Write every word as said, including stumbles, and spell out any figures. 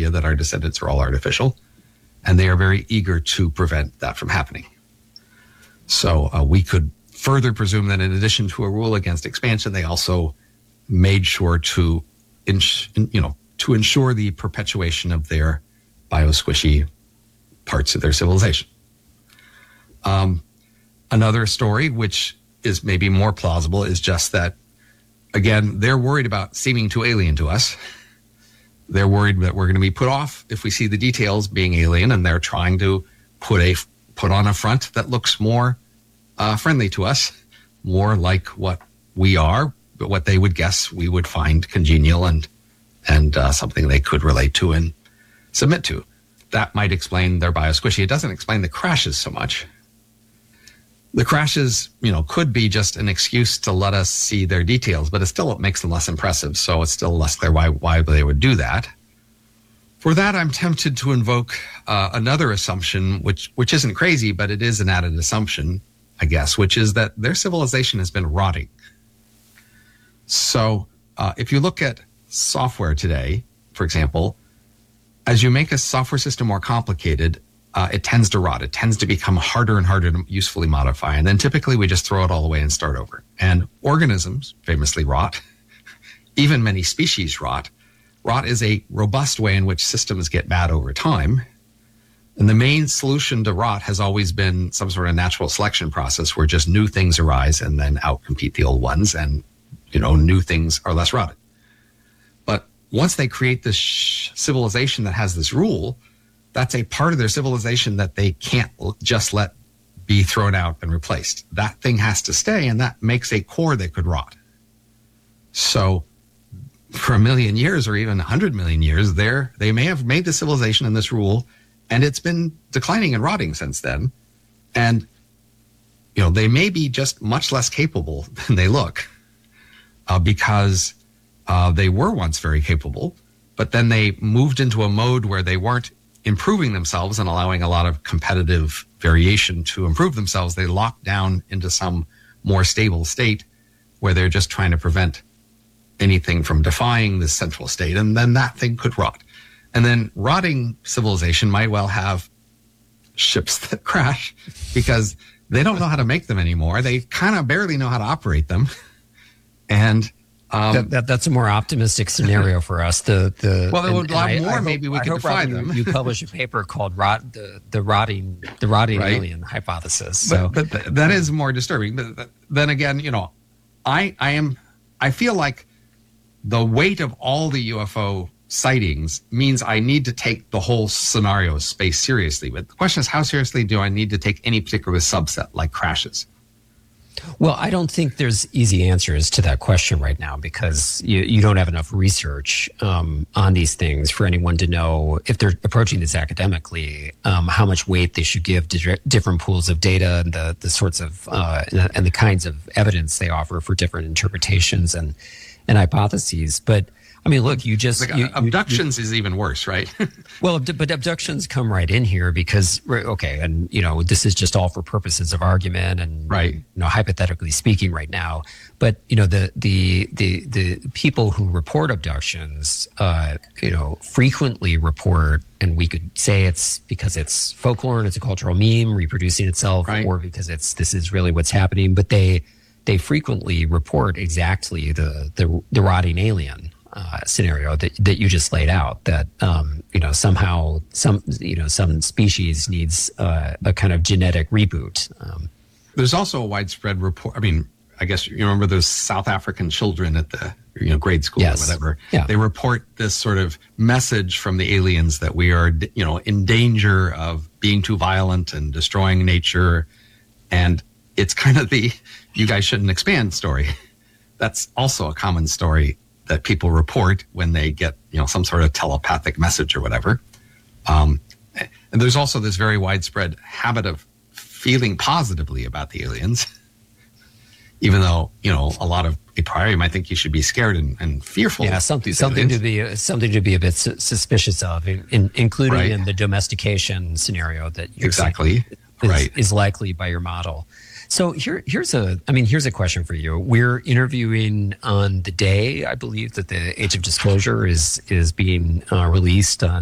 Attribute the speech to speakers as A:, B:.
A: idea that our descendants are all artificial, and they are very eager to prevent that from happening. So uh, we could further presume that in addition to a rule against expansion, they also made sure to, ins- you know, to ensure the perpetuation of their biosquishy parts of their civilization. Um, another story, which is maybe more plausible, is just that, again, they're worried about seeming too alien to us. They're worried that we're going to be put off if we see the details being alien, and they're trying to put a put on a front that looks more uh, friendly to us, more like what we are, but what they would guess we would find congenial and and uh, something they could relate to and submit to. That might explain their biosquishy. It doesn't explain the crashes so much. The crashes, you know, could be just an excuse to let us see their details, but it still it makes them less impressive. So it's still less clear why why they would do that. For that, I'm tempted to invoke uh, another assumption, which which isn't crazy, but it is an added assumption, I guess, which is that their civilization has been rotting. So uh, if you look at software today, for example, as you make a software system more complicated, Uh, it tends to rot. It tends to become harder and harder to usefully modify. And then typically we just throw it all away and start over. And organisms famously rot. Even many species rot. Rot is a robust way in which systems get bad over time. And the main solution to rot has always been some sort of natural selection process where just new things arise and then outcompete the old ones. And, you know, new things are less rotted. But once they create this sh- civilization that has this rule, that's a part of their civilization that they can't just let be thrown out and replaced. That thing has to stay, and that makes a core that could rot. So for a million years or even a hundred million years, they're, they may have made the civilization in this rule, and it's been declining and rotting since then. And, you know, they may be just much less capable than they look uh, because uh, they were once very capable, but then they moved into a mode where they weren't improving themselves and allowing a lot of competitive variation to improve themselves. They lock down into some more stable state where they're just trying to prevent anything from defying this central state. And then that thing could rot. And then rotting civilization might well have ships that crash because they don't know how to make them anymore. They kind of barely know how to operate them. And Um,
B: that, that, that's a more optimistic scenario for us. The the
A: well, there
B: and,
A: would a lot
B: and I,
A: more.
B: I
A: maybe
B: hope,
A: we
B: I
A: could
B: hope,
A: defy
B: Robin,
A: them.
B: You, you publish a paper called "Rot the the rotting the rotting
A: right.
B: alien hypothesis." So,
A: but, but th- that is more disturbing. But th- then again, you know, I I am I feel like the weight of all the U F O sightings means I need to take the whole scenario space seriously. But the question is, how seriously do I need to take any particular subset like crashes?
B: Well, I don't think there's easy answers to that question right now because you, you don't have enough research um, on these things for anyone to know if they're approaching this academically, um, how much weight they should give to different pools of data and the, the sorts of uh, and the kinds of evidence they offer for different interpretations and, and hypotheses. But I mean, look, you just...
A: Like,
B: you,
A: abductions
B: you,
A: is even worse, right?
B: Well, but abductions come right in here because, okay, and, you know, this is just all for purposes of argument and,
A: right.
B: you know, hypothetically speaking right now. But, you know, the the the, the people who report abductions, uh, you know, frequently report, and we could say it's because it's folklore and it's a cultural meme reproducing itself,
A: right.
B: or because it's this is really what's happening. But they they frequently report exactly the the, the rotting alien. Uh, scenario that, that you just laid out, that um, you know somehow some you know some species needs uh, a kind of genetic reboot. Um,
A: There's also a widespread report. I mean, I guess you remember those South African children at the you know grade school
B: yes.
A: or whatever.
B: Yeah.
A: They report this sort of message from the aliens that we are you know in danger of being too violent and destroying nature, and it's kind of the "you guys shouldn't expand" story. That's also a common story that people report when they get, you know, some sort of telepathic message or whatever. Um, and there's also this very widespread habit of feeling positively about the aliens, even though, you know, a lot of a priori might think you should be scared and, and fearful.
B: Yeah, something something aliens. to be uh, something to be a bit su- suspicious of, in, in, including right. in the domestication scenario that you're
A: exactly
B: is,
A: right
B: is likely by your model. So here, here's a, I mean, here's a question for you. We're interviewing on the day, I believe, that the Age of Disclosure is is being uh, released on